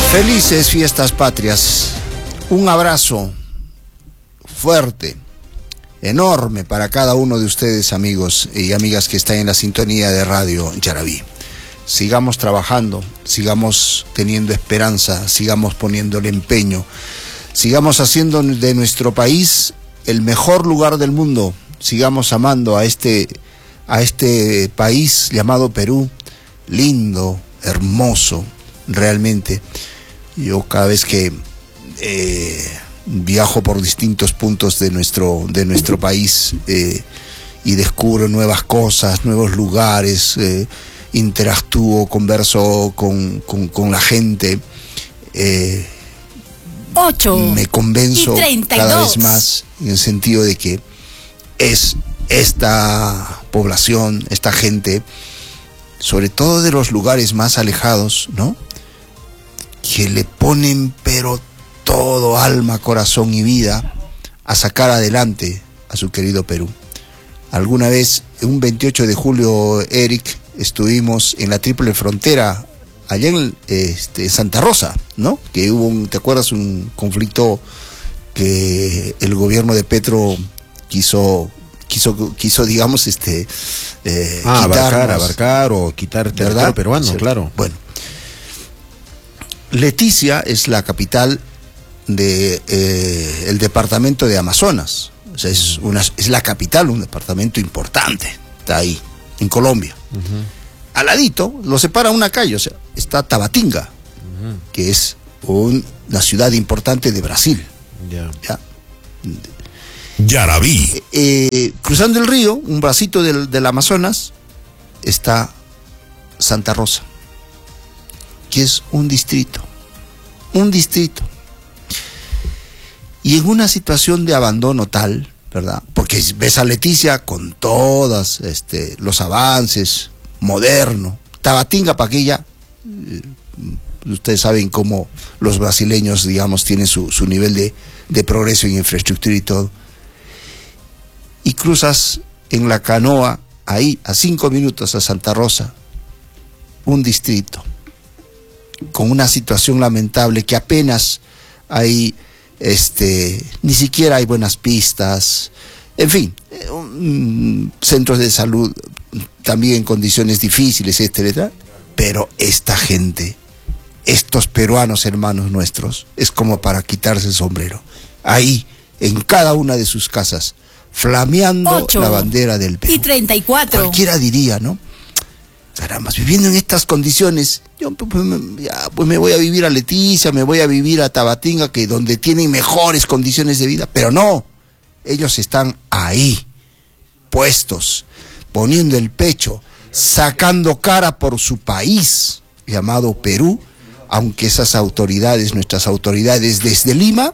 Felices fiestas patrias. Un abrazo fuerte, enorme para cada uno de ustedes, amigos y amigas que están en la sintonía de Radio Yarabí. Sigamos trabajando, sigamos teniendo esperanza, sigamos poniéndole empeño, sigamos haciendo de nuestro país el mejor lugar del mundo, sigamos amando a este país llamado Perú, lindo, hermoso, realmente. Yo cada vez que viajo por distintos puntos de nuestro país y descubro nuevas cosas, nuevos lugares, interactúo, converso con la gente, me convenzo cada vez más en el sentido de que es esta población, esta gente, sobre todo de los lugares más alejados, ¿no?, que le ponen pero todo alma, corazón y vida a sacar adelante a su querido Perú. Alguna vez, un 28 de julio, Eric, estuvimos en la Triple Frontera, allá en Santa Rosa, ¿no? Que hubo, ¿te acuerdas? Un conflicto que el gobierno de Petro quiso, digamos, abarcar o quitar territorio, ¿verdad?, peruano, sí, claro. Bueno, Leticia es la capital de el departamento de Amazonas. O sea, es la capital, un departamento importante. Está ahí, en Colombia. Al ladito, lo separa una calle, o sea, está Tabatinga, que es una ciudad importante de Brasil. ¿Ya? Yarabí. Cruzando el río, un bracito del Amazonas, está Santa Rosa, que es un distrito. Y en una situación de abandono tal, ¿verdad? Porque ves a Leticia con todos los avances, moderno. Tabatinga, Paquilla, ustedes saben cómo los brasileños, digamos, tienen su nivel de progreso en infraestructura y todo. Y cruzas en la canoa, ahí, a 5 minutos a Santa Rosa, un distrito con una situación lamentable que apenas hay, ni siquiera hay buenas pistas, en fin, centros de salud también en condiciones difíciles, etcétera. Pero esta gente, estos peruanos hermanos nuestros, es como para quitarse el sombrero. Ahí, en cada una de sus casas, flameando la bandera del Perú. 8:34. Cualquiera diría, ¿no? Caramba, viviendo en estas condiciones, yo pues me voy a vivir a Leticia, me voy a vivir a Tabatinga, que donde tienen mejores condiciones de vida. Pero no, ellos están ahí, puestos, poniendo el pecho, sacando cara por su país, llamado Perú, aunque esas autoridades, nuestras autoridades desde Lima,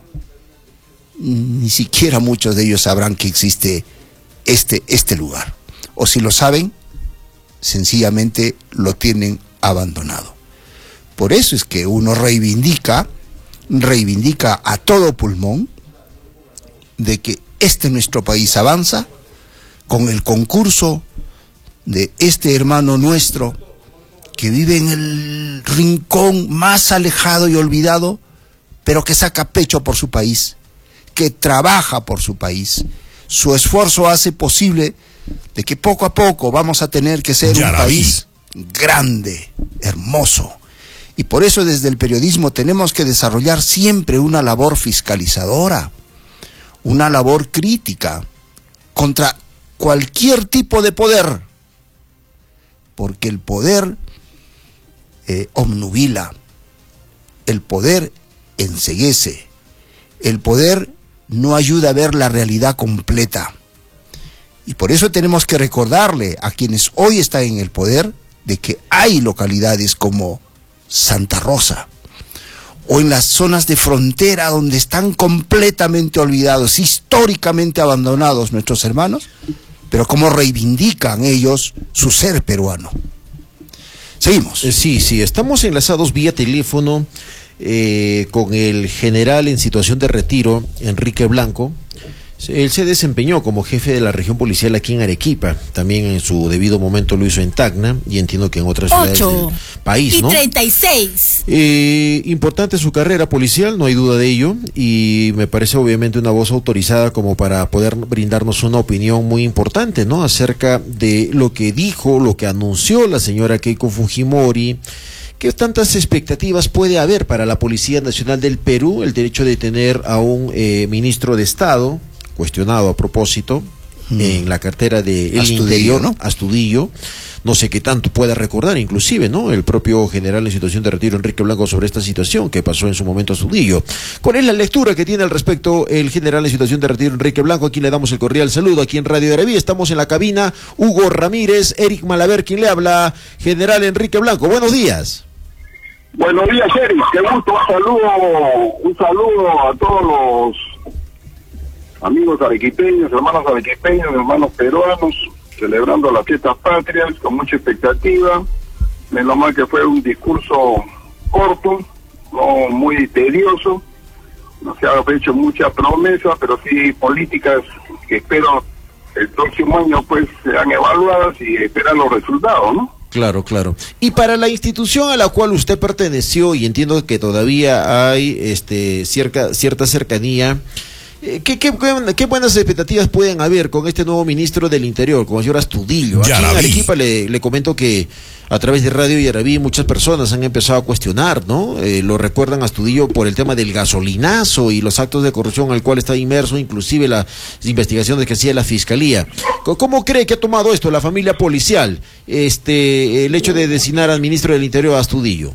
ni siquiera muchos de ellos sabrán que existe este lugar. O si lo saben, sencillamente lo tienen abandonado. Por eso es que uno reivindica a todo pulmón de que nuestro país avanza con el concurso de este hermano nuestro que vive en el rincón más alejado y olvidado, pero que saca pecho por su país, que trabaja por su país. Su esfuerzo hace posible de que poco a poco vamos a tener que ser un país grande, hermoso. Y por eso desde el periodismo tenemos que desarrollar siempre una labor fiscalizadora, una labor crítica contra cualquier tipo de poder, porque el poder obnubila, el poder enceguece, el poder no ayuda a ver la realidad completa. Y por eso tenemos que recordarle a quienes hoy están en el poder de que hay localidades como Santa Rosa o en las zonas de frontera donde están completamente olvidados, históricamente abandonados nuestros hermanos, pero cómo reivindican ellos su ser peruano. Seguimos. Sí, estamos enlazados vía teléfono con el general en situación de retiro, Enrique Blanco, Él se desempeñó como jefe de la región policial aquí en Arequipa, también en su debido momento lo hizo en Tacna y entiendo que en otras ciudades del país, ¿no? 36. Importante su carrera policial, no hay duda de ello, y me parece obviamente una voz autorizada como para poder brindarnos una opinión muy importante, ¿no? Acerca de lo que dijo, lo que anunció la señora Keiko Fujimori. ¿Qué tantas expectativas puede haber para la Policía Nacional del Perú el derecho de tener a un ministro de Estado, cuestionado a propósito, en la cartera de el Interior, ¿no? Astudillo? No sé qué tanto pueda recordar, inclusive, ¿no? El propio general en situación de retiro, Enrique Blanco, sobre esta situación que pasó en su momento a Astudillo. ¿Cuál es la lectura que tiene al respecto el general en situación de retiro, Enrique Blanco? Aquí le damos el cordial saludo, aquí en Radio Araví. Estamos en la cabina, Hugo Ramírez, Eric Malaver, quien le habla, general Enrique Blanco. Buenos días. Buenos días, Eric. Qué gusto. Un saludo a todos los amigos arequipeños, hermanos peruanos, celebrando las fiestas patrias con mucha expectativa. Menos mal que fue un discurso corto, no muy tedioso, no se ha hecho muchas promesas, pero sí políticas que espero el próximo año pues sean evaluadas y esperan los resultados, ¿no? Claro, claro. Y para la institución a la cual usted perteneció, y entiendo que todavía hay cierta cercanía, ¿qué buenas expectativas pueden haber con este nuevo ministro del Interior, con el señor Astudillo? Aquí en Arequipa le comento que a través de Radio Yaraví muchas personas han empezado a cuestionar, ¿no? Lo recuerdan a Astudillo por el tema del gasolinazo y los actos de corrupción al cual está inmerso, inclusive las investigaciones que hacía la Fiscalía. ¿Cómo cree que ha tomado esto la familia policial, el hecho de designar al ministro del Interior a Astudillo?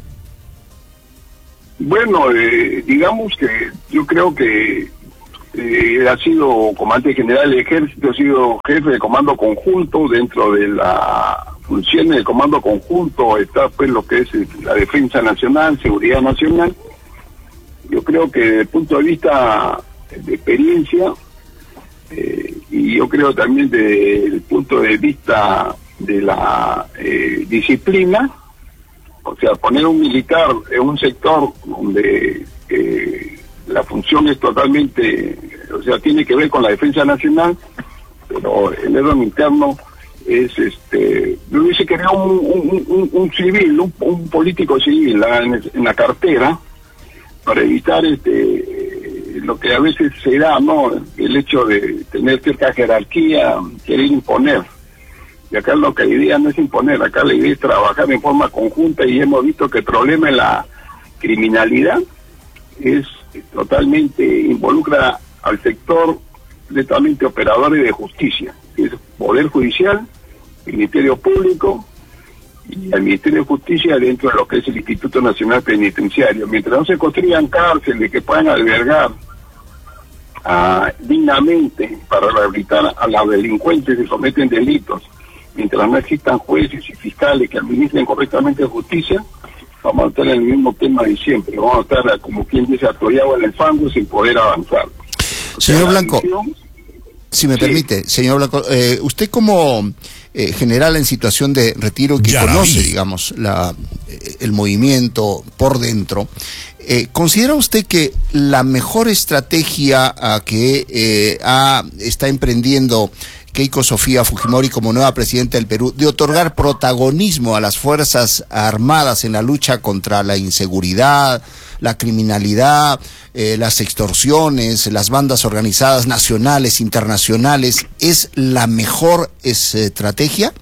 Bueno, digamos que yo creo que ha sido comandante general del Ejército, ha sido jefe de comando conjunto. Dentro de la función del comando conjunto está pues lo que es la defensa nacional, seguridad nacional. Yo creo que desde el punto de vista de experiencia, y yo creo también desde el punto de vista de la disciplina, o sea, poner un militar en un sector donde la función es totalmente, o sea, tiene que ver con la defensa nacional, pero el orden interno es, yo hubiese querido un civil, un político civil en la cartera, para evitar lo que a veces se da, ¿no? El hecho de tener cierta jerarquía, querer imponer. Y acá lo que la idea no es imponer, acá la idea es trabajar en forma conjunta, y hemos visto que el problema en la criminalidad es totalmente, involucra al sector netamente operadores de justicia, que es Poder Judicial, el Ministerio Público y el Ministerio de Justicia dentro de lo que es el Instituto Nacional Penitenciario. Mientras no se construyan cárceles que puedan albergar dignamente para rehabilitar a los delincuentes que cometen delitos, mientras no existan jueces y fiscales que administren correctamente justicia, vamos a estar en el mismo tema de siempre. Vamos a estar, como quien dice, atollados en el fango sin poder avanzar. Señor Blanco, si me permite, señor Blanco, usted como general en situación de retiro que conoce, digamos, el movimiento por dentro, ¿considera usted que la mejor estrategia que está emprendiendo Keiko Sofía Fujimori como nueva presidenta del Perú, de otorgar protagonismo a las Fuerzas Armadas en la lucha contra la inseguridad, la criminalidad, las extorsiones, las bandas organizadas nacionales, internacionales, es la mejor estrategia?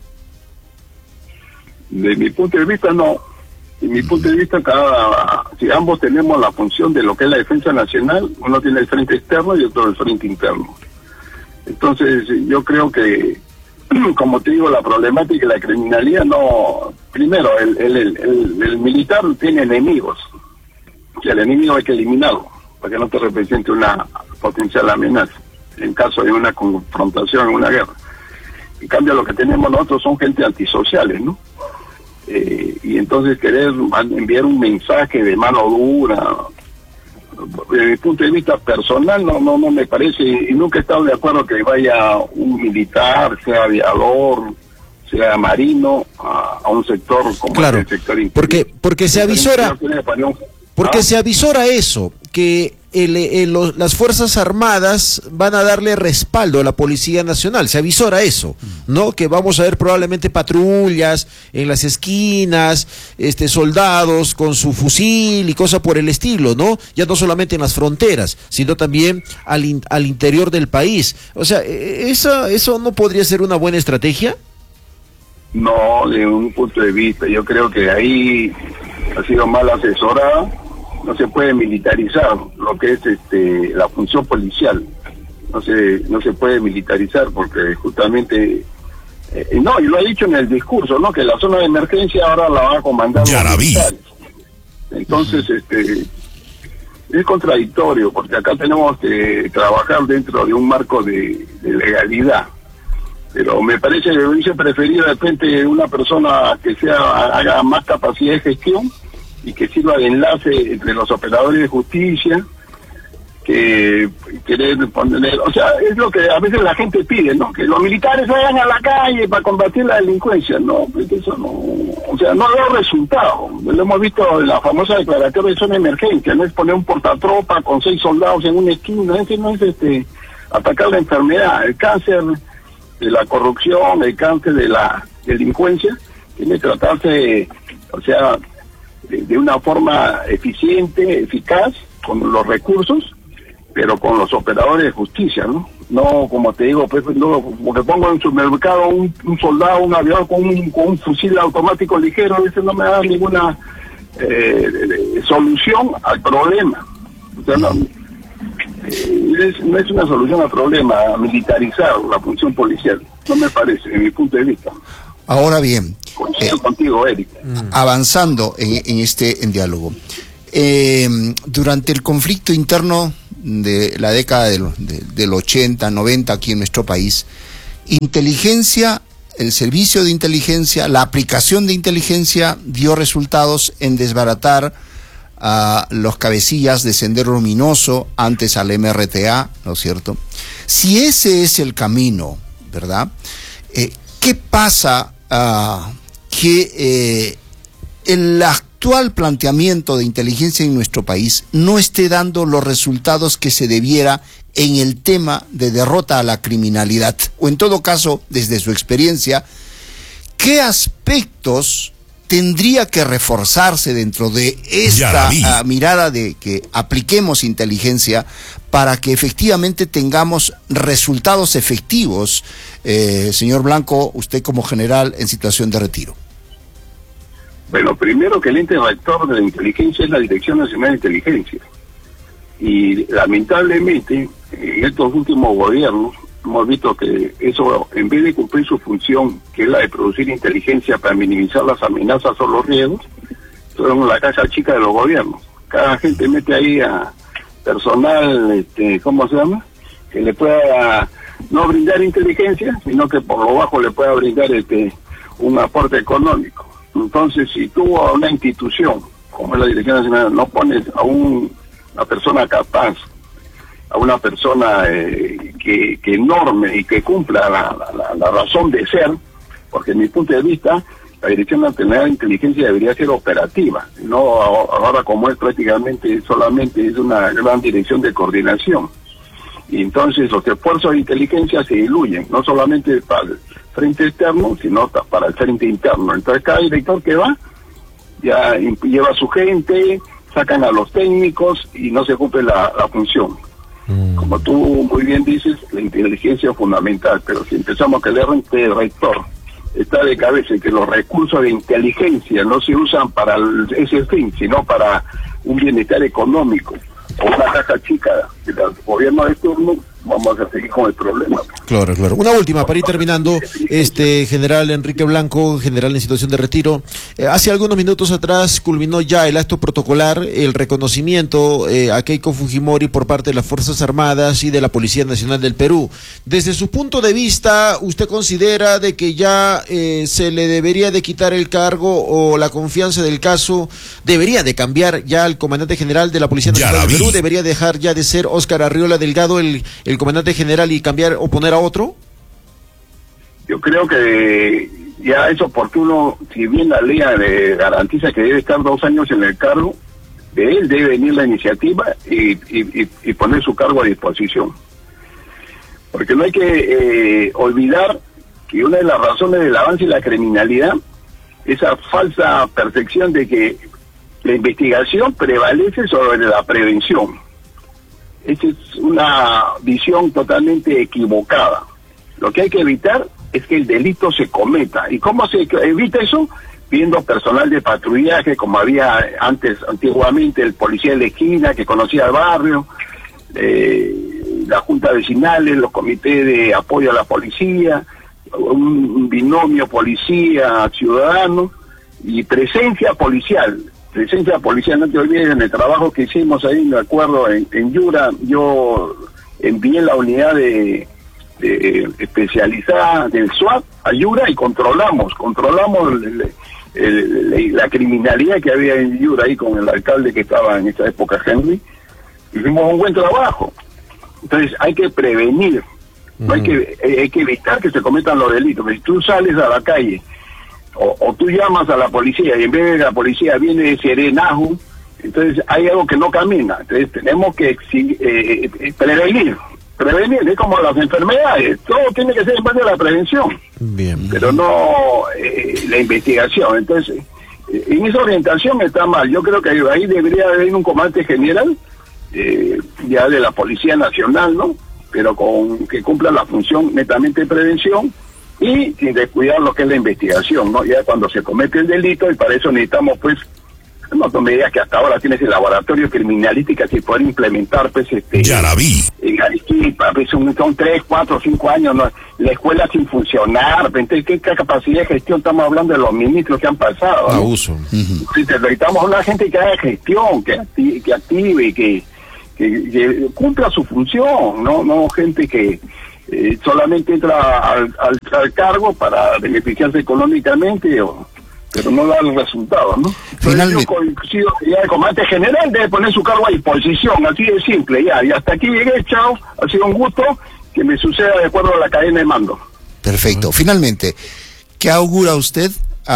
De mi punto de vista, no. De mi punto de vista, si ambos tenemos la función de lo que es la defensa nacional, uno tiene el frente externo y otro el frente interno. Entonces, yo creo que, como te digo, la problemática de la criminalidad no... Primero, el militar tiene enemigos, y el enemigo hay que eliminarlo, para que no te represente una potencial amenaza, en caso de una confrontación, una guerra. En cambio, lo que tenemos nosotros son gente antisociales, ¿no? Y entonces querer enviar un mensaje de mano dura... Desde mi punto de vista personal no me parece, y nunca he estado de acuerdo que vaya un militar, sea aviador, sea marino, a un sector como el sector interior. Porque se avisora, se avisora eso, que las Fuerzas Armadas van a darle respaldo a la Policía Nacional. Se avisora eso, ¿no? Que vamos a ver probablemente patrullas en las esquinas, soldados con su fusil y cosas por el estilo, ¿no? Ya no solamente en las fronteras, sino también al interior del país. O sea, ¿eso no podría ser una buena estrategia? No, de un punto de vista, yo creo que ahí ha sido mal asesorado. No se puede militarizar lo que es la función policial. No se puede militarizar porque justamente no, y lo ha dicho en el discurso, ¿no? Que la zona de emergencia ahora la va a comandar los militares. Entonces, es contradictorio porque acá tenemos que trabajar dentro de un marco de legalidad. Pero me parece que hubiese preferido de repente una persona que haga más capacidad de gestión y que sirva de enlace entre los operadores de justicia, que querer poner, o sea, es lo que a veces la gente pide, ¿no? Que los militares vayan a la calle para combatir la delincuencia, no, pues eso no, o sea, no ha dado resultado. Lo hemos visto en la famosa declaratoria de zona de emergencia, no es poner un portatropa con 6 soldados en una esquina, ese no es atacar la enfermedad, el cáncer de la corrupción, el cáncer de la delincuencia, tiene que tratarse, o sea, de una forma eficiente, eficaz, con los recursos, pero con los operadores de justicia, ¿no? No, como te digo, pues, no, porque pongo en su mercado un soldado, un aviador con un fusil automático ligero, eso no me da ninguna solución al problema. O sea, no es una solución al problema militarizar la función policial, no me parece, en mi punto de vista. Ahora bien, contigo, Eric. Avanzando en diálogo, durante el conflicto interno de la década del 80, 90 aquí en nuestro país, inteligencia, el servicio de inteligencia, la aplicación de inteligencia dio resultados en desbaratar a los cabecillas de Sendero Luminoso, antes al MRTA, ¿no es cierto? Si ese es el camino, ¿verdad? ¿Qué pasa que el actual planteamiento de inteligencia en nuestro país no esté dando los resultados que se debiera en el tema de derrota a la criminalidad? O en todo caso, desde su experiencia, ¿qué aspectos tendría que reforzarse dentro de esta mirada de que apliquemos inteligencia para que efectivamente tengamos resultados efectivos, señor Blanco, usted como general en situación de retiro? Bueno, primero que el ente rector de la inteligencia es la Dirección Nacional de Inteligencia. Y lamentablemente, en estos últimos gobiernos, hemos visto que eso, en vez de cumplir su función, que es la de producir inteligencia para minimizar las amenazas o los riesgos, son la caja chica de los gobiernos. Cada gente mete ahí a personal, ¿cómo se llama? Que le pueda no brindar inteligencia, sino que por lo bajo le pueda brindar un aporte económico. Entonces, si tú a una institución, como es la Dirección Nacional, no pones a una persona capaz, a una persona que norme y que cumpla la razón de ser, porque en mi punto de vista la Dirección Nacional de Inteligencia debería ser operativa, no ahora como es prácticamente solamente es una gran dirección de coordinación. Y entonces los esfuerzos de inteligencia se diluyen, no solamente para el frente externo, sino para el frente interno. Entonces cada director que va ya lleva a su gente, sacan a los técnicos y no se cumple la función. Como tú muy bien dices, la inteligencia es fundamental, pero si empezamos a que el rector está de cabeza y que los recursos de inteligencia no se usan para ese fin, sino para un bienestar económico o una caja chica del gobierno de turno, vamos a seguir con el problema. Claro. Una última para ir terminando, general Enrique Blanco, general en situación de retiro. Hace algunos minutos atrás culminó ya el acto protocolar, el reconocimiento a Keiko Fujimori por parte de las Fuerzas Armadas y de la Policía Nacional del Perú. Desde su punto de vista, ¿usted considera de que ya se le debería de quitar el cargo o la confianza del caso debería de cambiar ya al comandante general de la Policía Nacional del Perú? ¿Debería dejar ya de ser Óscar Arriola Delgado el comandante general y cambiar o poner a otro? Yo creo que ya es oportuno, si bien la ley le garantiza que debe estar 2 años en el cargo, de él debe venir la iniciativa y poner su cargo a disposición. Porque no hay que olvidar que una de las razones del avance de la criminalidad, esa falsa percepción de que la investigación prevalece sobre la prevención. Esa es una visión totalmente equivocada. Lo que hay que evitar es que el delito se cometa. ¿Y cómo se evita eso? Viendo personal de patrullaje, como había antiguamente el policía de la esquina que conocía el barrio, la junta vecinales, los comités de apoyo a la policía, un binomio policía-ciudadano y presencia policial, no te olvides. En el trabajo que hicimos ahí, me acuerdo, en Yura, yo envié la unidad de especializada del SWAT a Yura y controlamos la criminalidad que había en Yura ahí con el alcalde que estaba en esa época, Henry. Hicimos un buen trabajo. Entonces hay que prevenir, no hay que evitar que se cometan los delitos. Si tú sales a la calle o tú llamas a la policía y en vez de la policía viene de serenajo, entonces hay algo que no camina. Entonces tenemos que prevenir, es como las enfermedades, todo tiene que ser en base a la prevención. Bien. Pero no la investigación. Entonces en esa orientación está mal. Yo creo que ahí debería haber un comandante general ya de la Policía Nacional, ¿no? Pero que cumpla la función netamente de prevención y sin descuidar lo que es la investigación, ¿no? Ya cuando se comete el delito, y para eso necesitamos, pues, no me digas que hasta ahora tienes el laboratorio criminalística que poder implementar, pues, Ya la vi. en Arequipa, pues son 3, 4, 5 años, ¿no? La escuela sin funcionar. Entonces, ¿qué capacidad de gestión? Estamos hablando de los ministros que han pasado, ¿no? Abuso. Necesitamos una gente que haga gestión, que active, que cumpla su función, no gente que solamente entra al cargo para beneficiarse económicamente, pero no da el resultado, ¿no? Finalmente, yo coincido que ya el comandante general debe poner su cargo a disposición, así de simple, ya. Y hasta aquí llegué, chao, ha sido un gusto que me suceda de acuerdo a la cadena de mando. perfecto. Finalmente, ¿qué augura usted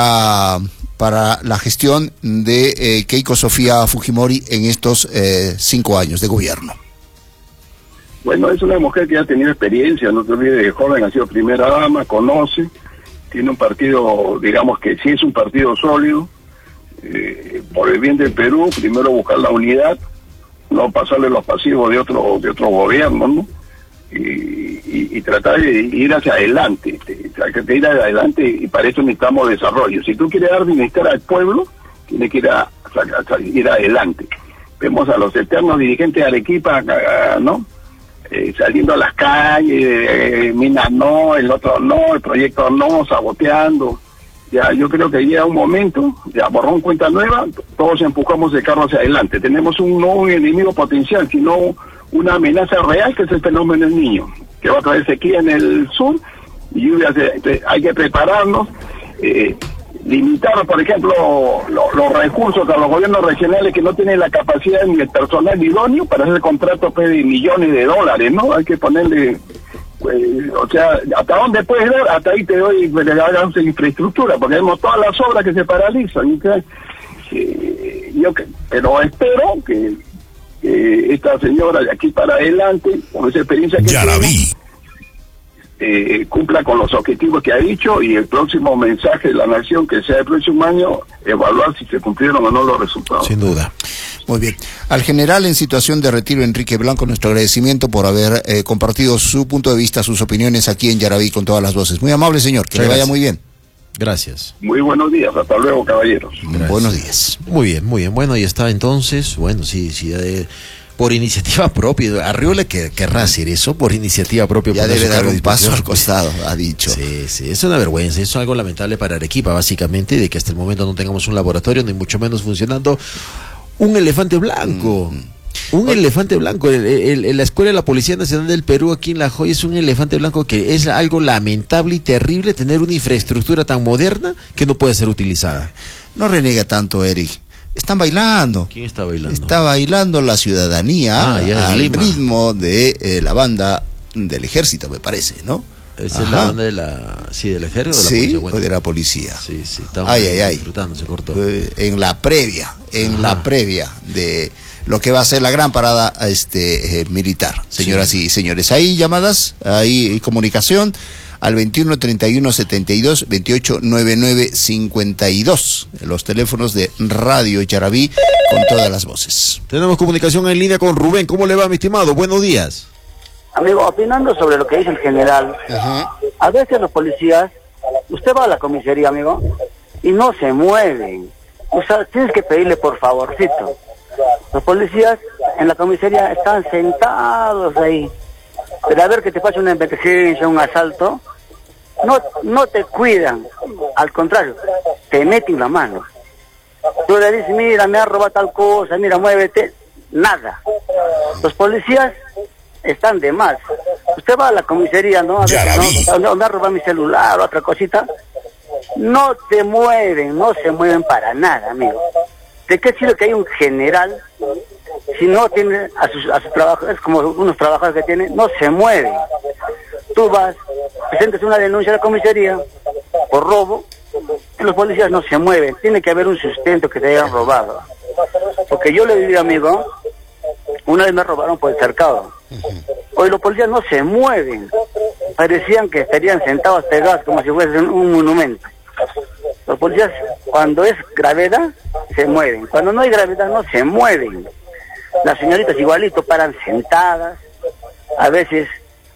para la gestión de Keiko Sofía Fujimori en estos 5 años de gobierno? Bueno, es una mujer que ha tenido experiencia, no te olvides, de joven, ha sido primera dama, conoce, tiene un partido, digamos que sí es un partido sólido, por el bien del Perú, primero buscar la unidad, no pasarle los pasivos de otro gobierno, ¿no? Y tratar de ir hacia adelante, ir adelante, y para eso necesitamos desarrollo. Si tú quieres dar bienestar al pueblo, tienes que ir adelante. Vemos a los eternos dirigentes de Arequipa, ¿no? Saliendo a las calles, Mina no, el otro no, el proyecto no, saboteando. Ya, yo creo que llega un momento, ya borrón cuenta nueva, todos empujamos el carro hacia adelante. Tenemos un enemigo potencial, sino una amenaza real, que es el fenómeno del Niño, que va a traer sequía en el sur y lluvias. Hay que prepararnos, limitar, por ejemplo, los recursos a los gobiernos regionales que no tienen la capacidad ni el personal idóneo para hacer contratos de millones de dólares, ¿no? Hay que ponerle, o sea, ¿hasta dónde puedes dar? Hasta ahí te doy, hagamos infraestructura, porque vemos todas las obras que se paralizan. Pero espero que esta señora de aquí para adelante, con esa experiencia que Ya la vi. cumpla con los objetivos que ha dicho, y el próximo mensaje de la nación, que sea el próximo año, evaluar si se cumplieron o no los resultados. Sin duda. Muy bien. Al general en situación de retiro, Enrique Blanco, nuestro agradecimiento por haber compartido su punto de vista, sus opiniones aquí en Yaraví con todas las voces. Muy amable, señor. Que le vaya muy bien. Gracias. Muy buenos días. Hasta luego, caballeros. Gracias. Buenos días. Muy bien, muy bien. Bueno, ahí está entonces. Bueno, sí, por iniciativa propia. Arriola querrá hacer eso por iniciativa propia. Ya debe dar un paso al costado. costado, ha dicho. Sí, es una vergüenza, es algo lamentable para Arequipa, básicamente, de que hasta el momento no tengamos un laboratorio, ni mucho menos funcionando un elefante blanco. Un elefante blanco. La Escuela de la Policía Nacional del Perú aquí en La Joya es un elefante blanco, que es algo lamentable y terrible tener una infraestructura tan moderna que no puede ser utilizada. No renega tanto, Eric. Están bailando. ¿Quién está bailando? Está bailando la ciudadanía ya en al Lima. ritmo de la banda del ejército, me parece, ¿no? Esa es la banda del ejército o de la Sí, policía. o de la policía. Sí, estamos Ay. disfrutando, se cortó. En la previa de lo que va a ser la gran parada militar, señoras y señores. Hay llamadas, hay comunicación al 21 31 72 28 99 52, los teléfonos de Radio Yaraví con todas las voces. Tenemos comunicación en línea con Rubén. ¿Cómo le va, mi estimado? Buenos días. Amigo, opinando sobre lo que dice el general, a veces los policías, usted va a la comisaría, amigo, y no se mueven. O sea, tienes que pedirle por favorcito. Los policías en la comisaría están sentados ahí. Pero a ver que te pase una emergencia, un asalto, no te cuidan. Al contrario, te meten la mano. Tú le dices, mira, me ha robado tal cosa, mira, muévete. Nada. Los policías están de más. Usted va a la comisaría, ¿no? A veces, no, me ha robado mi celular o otra cosita. No se mueven para nada, amigo. ¿De qué sirve que hay un general si no tiene a sus trabajadores, como unos trabajadores que tiene, no se mueven? Tú vas, presentas una denuncia a la comisaría por robo, y los policías no se mueven. Tiene que haber un sustento que te hayan robado. Porque yo le diría, amigo, una vez me robaron por el cercado. Hoy los policías no se mueven. Parecían que estarían sentados pegados como si fuese un monumento. Los policías, cuando es gravedad, se mueven. Cuando no hay gravedad, no se mueven. Las señoritas igualito paran sentadas. A veces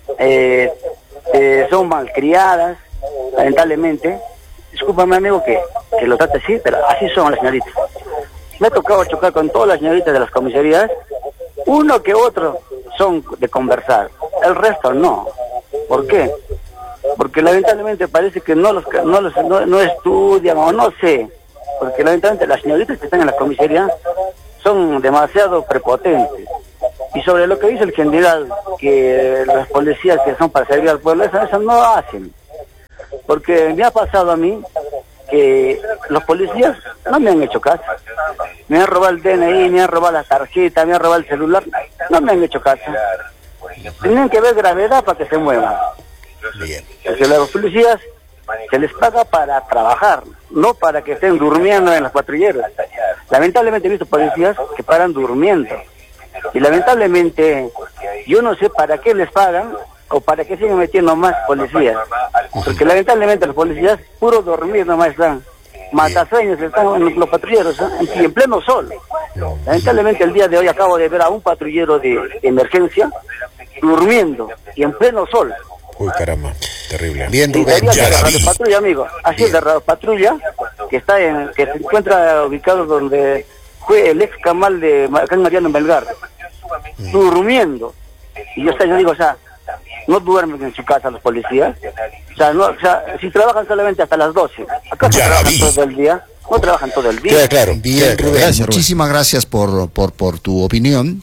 son malcriadas, lamentablemente. Discúlpame, amigo, que lo trate así, pero así son las señoritas. Me ha tocado chocar con todas las señoritas de las comisarías. Uno que otro son de conversar, el resto no. ¿Por qué? Porque lamentablemente parece que no estudian o no sé. Porque lamentablemente las señoritas que están en la comisaría son demasiado prepotentes. Y sobre lo que dice el general, que las policías que son para servir al pueblo, eso no hacen. Porque me ha pasado a mí que los policías no me han hecho caso. Me han robado el DNI, me han robado las tarjetas, me han robado el celular. No me han hecho caso. Tienen que ver gravedad para que se muevan. Porque a los policías se les paga para trabajar, no para que estén durmiendo en las patrulleras. Lamentablemente he visto policías que paran durmiendo. Y lamentablemente yo no sé para qué les pagan o para qué siguen metiendo más policías. Porque lamentablemente los policías puro dormir nomás están. Matasueños están en los patrulleros, y en pleno sol. Lamentablemente el día de hoy acabo de ver a un patrullero de emergencia durmiendo y en pleno sol. Uy, caramba, terrible. Bien, Y Rubén. de Radio Patrulla, amigo. Así es de Radio Patrulla, que se encuentra ubicado donde fue el ex camal de acá en Mariano Melgar, durmiendo. Y yo digo, o sea, no duermen en su casa los policías. O sea, si trabajan solamente hasta las 12. Acá no trabajan todo el día. No trabajan todo el día. Queda claro. Bien, Rubén. Gracias, Muchísimas gracias por tu opinión.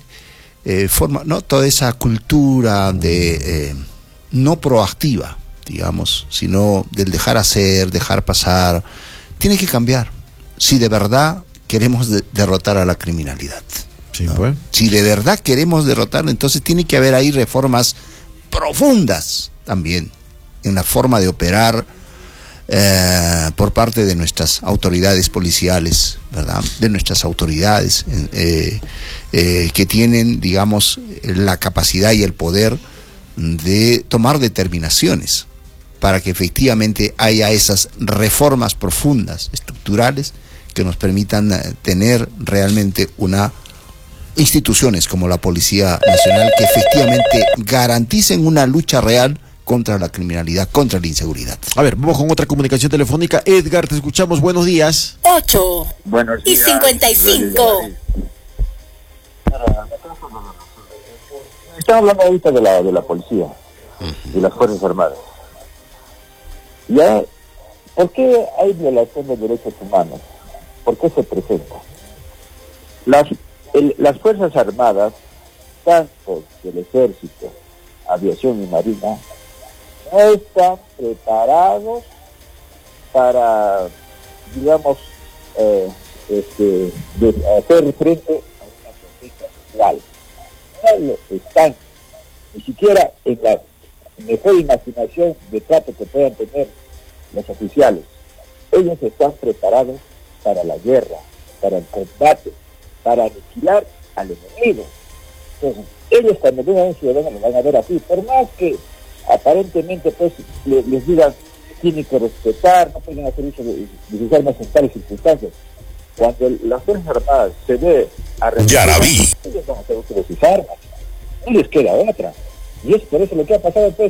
Toda esa cultura de no proactiva, digamos, sino del dejar hacer, dejar pasar, tiene que cambiar si de verdad queremos derrotar a la criminalidad. Sí, ¿no? pues. Si de verdad queremos derrotarla, entonces tiene que haber ahí reformas profundas también en la forma de operar por parte de nuestras autoridades policiales, ¿verdad? De nuestras autoridades que tienen, digamos, la capacidad y el poder de tomar determinaciones para que efectivamente haya esas reformas profundas, estructurales, que nos permitan tener realmente instituciones como la Policía Nacional que efectivamente garanticen una lucha real contra la criminalidad, contra la inseguridad. A ver, vamos con otra comunicación telefónica. Edgar, te escuchamos. Buenos días. 8 y 55. Estamos hablando ahorita de la policía y las Fuerzas Armadas. ¿Ya? ¿Por qué hay violación de derechos humanos? ¿Por qué se presenta? Las Fuerzas Armadas, tanto del Ejército, Aviación y Marina, no están preparados para, digamos, hacer frente a una protesta real. No están ni siquiera mejor imaginación de trato que puedan tener los oficiales. Ellos están preparados para la guerra, para el combate, para aniquilar al enemigo. Entonces, ellos cuando vean a un ciudadano lo van a ver así, por más que aparentemente pues les digan tienen que respetar, no pueden hacer uso de sus armas en tales circunstancias. Cuando las Fuerzas Armadas se ve a ellos van a hacer uso de sus armas, no les queda otra. Y es por eso lo que ha pasado pues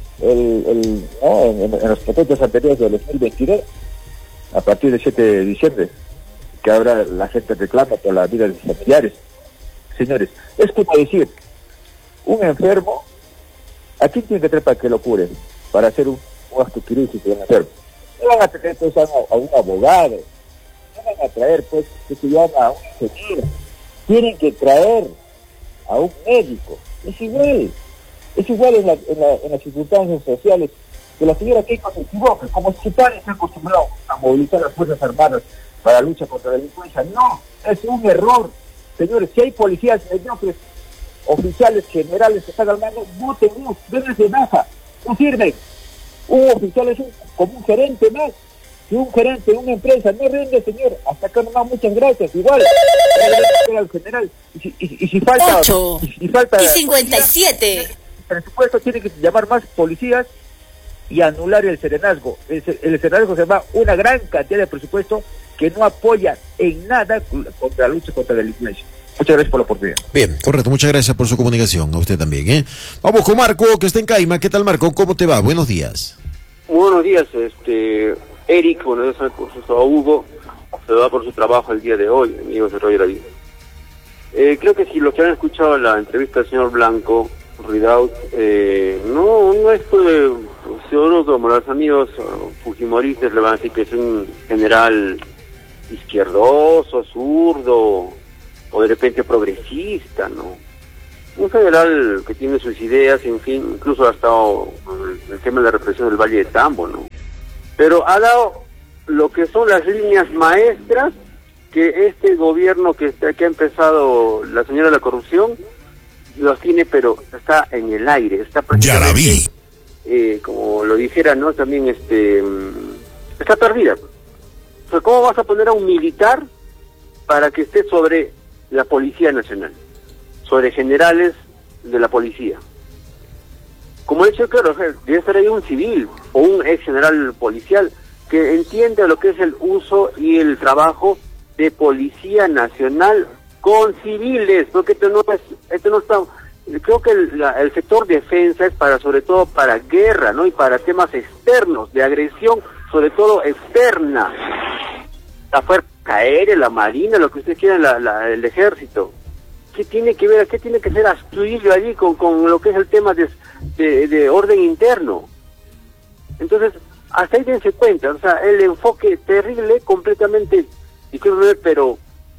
en los protestos anteriores del 2022, a partir del 7 de diciembre, que ahora la gente reclama por la vida de sus familiares. Señores, es como decir, un enfermo, ¿a quién tiene que traer para que lo cure? Para hacer un acto quirúrgico de un enfermo. No van a traer pues a un abogado, no van a traer pues que se llama a un ingeniero, tienen que traer a un médico. Es igual en las circunstancias sociales, que la señora Keiko se equivoque, como si Italia se ha acostumbrado a movilizar las Fuerzas Armadas para la lucha contra la delincuencia. No, es un error. Señores, si hay policías mediocres, oficiales generales que están al mando, votenlos, denles de baja, no sirven. Un oficial es como un gerente más. Si un gerente de una empresa no rinde, señor, hasta acá nomás, muchas gracias, igual. Al general. Y si falta... 8 y falta 57. El presupuesto tiene que llamar más policías y anular el serenazgo. El serenazgo se llama una gran cantidad de presupuesto que no apoya en nada contra la lucha contra la delincuencia. Muchas gracias por la oportunidad. Bien, correcto, muchas gracias por su comunicación, a usted también, ¿eh? Vamos con Marco, que está en Caima. ¿Qué tal, Marco? ¿Cómo te va? Buenos días. Buenos días, Eric, bueno, yo soy a Hugo, se va por su trabajo el día de hoy, amigos de Radio La Vida. Creo que si los que han escuchado la entrevista del señor Blanco, Ridaut, no es seguro como los amigos fujimoristas le van a decir que es un general izquierdoso, zurdo, o de repente progresista, ¿no? Un general que tiene sus ideas, en fin, incluso ha estado en el tema de la represión del Valle de Tambo, ¿no? Pero ha dado lo que son las líneas maestras que este gobierno que ha empezado la señora de la corrupción los tiene, pero está en el aire, está prácticamente, como lo dijera, ¿no? También está perdida. O sea, ¿cómo vas a poner a un militar para que esté sobre la Policía Nacional, sobre generales de la policía? Como he dicho, claro, debe estar ahí un civil o un ex general policial que entienda lo que es el uso y el trabajo de Policía Nacional con civiles, porque esto no está, creo que el sector defensa es sobre todo para guerra, ¿no? Y para temas externos, de agresión, sobre todo externa. La Fuerza Aérea, la Marina, lo que ustedes quieran, el Ejército. ¿Qué tiene que ver, qué tiene que ser Astudillo allí con lo que es el tema de orden interno? Entonces, hasta ahí dense cuenta, o sea, el enfoque terrible, completamente, pero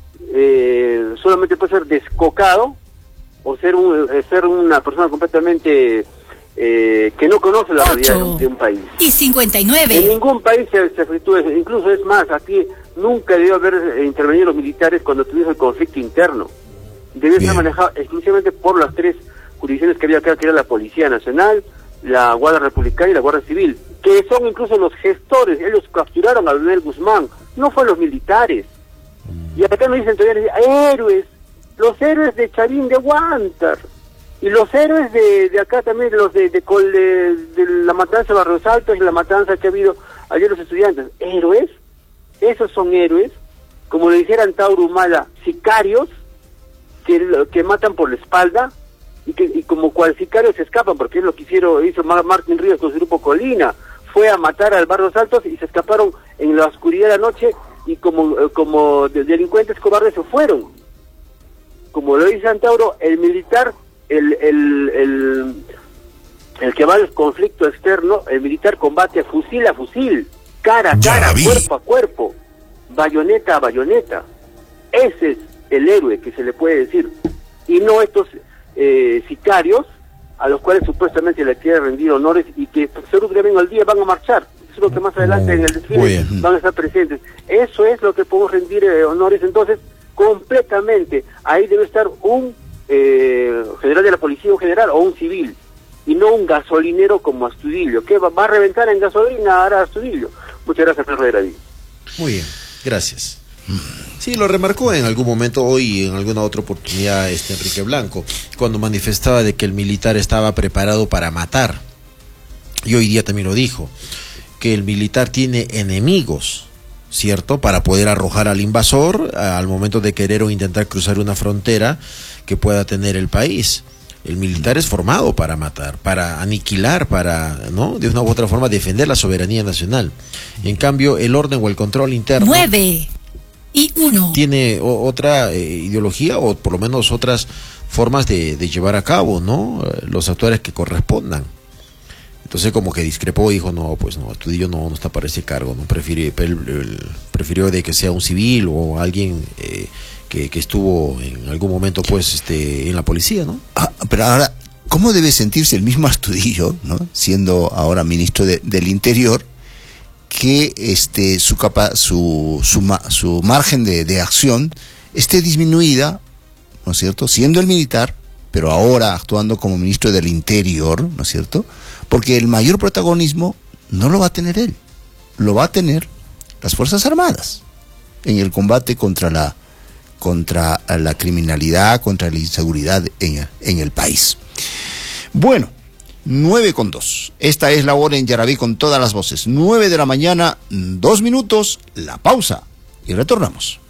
solamente puede ser descocado, o ser una persona completamente que no conoce la realidad de un país. Y 59. En ningún país se efectúa eso, incluso es más, aquí nunca debió haber intervenido los militares cuando tuvimos el conflicto interno. Debió ser manejado exclusivamente por las tres jurisdicciones que había acá, que era la Policía Nacional, la Guardia Republicana y la Guardia Civil, que son incluso los gestores. Ellos capturaron a Leonel Guzmán, no fue los militares. Y acá nos dicen todavía héroes, los héroes de Chavín de Huántar, y los héroes de acá también, los de la matanza de Barrios Altos y la matanza que ha habido ayer los estudiantes. ¿Héroes? Esos son héroes, como le dijeran Tauro Humala, sicarios, que matan por la espalda, y como cual sicarios se escapan, porque es lo que hizo Martín Ríos con su grupo Colina, fue a matar al Barrios Altos y se escaparon en la oscuridad de la noche, y como delincuentes cobardes se fueron. Como lo dice Antauro, el militar, el que va al conflicto externo, el militar combate fusil a fusil, cara a cara, cuerpo a cuerpo, bayoneta a bayoneta. Ese es el héroe que se le puede decir, y no estos sicarios a los cuales supuestamente le quiere rendir honores y que seguro que venga el día van a marchar. Eso es lo que más adelante en el desfile van a estar presentes. Eso es lo que podemos rendir honores. Entonces, completamente, ahí debe estar un general de la policía, un general o un civil. y no un gasolinero como Astudillo, que va a reventar en gasolina ahora Astudillo. Muchas gracias, señor David. Muy bien, gracias. Sí, lo remarcó en algún momento hoy, en alguna otra oportunidad, Enrique Blanco, cuando manifestaba de que el militar estaba preparado para matar. Y hoy día también lo dijo, que el militar tiene enemigos, ¿cierto?, para poder arrojar al invasor al momento de querer o intentar cruzar una frontera que pueda tener el país. El militar es formado para matar, para aniquilar, para, ¿no?, de una u otra forma defender la soberanía nacional. En cambio, el orden o el control interno 9-1 tiene otra ideología, o por lo menos otras formas de llevar a cabo, ¿no?, los actuales que correspondan. Entonces como que discrepó y dijo, no, pues no, Astudillo no está para ese cargo, no prefirió de que sea un civil o alguien que estuvo en algún momento pues en la policía, ¿no? Pero ahora, ¿cómo debe sentirse el mismo Astudillo, ¿no?, siendo ahora ministro del Interior, que su margen de acción esté disminuida, ¿no es cierto?, siendo el militar, pero ahora actuando como ministro del Interior, ¿no es cierto?, porque el mayor protagonismo no lo va a tener él, lo va a tener las Fuerzas Armadas en el combate contra la criminalidad, contra la inseguridad en el país. Bueno, 9:02. Esta es la hora en Yaraví con todas las voces. 9 de la mañana, 2 minutos, la pausa y retornamos.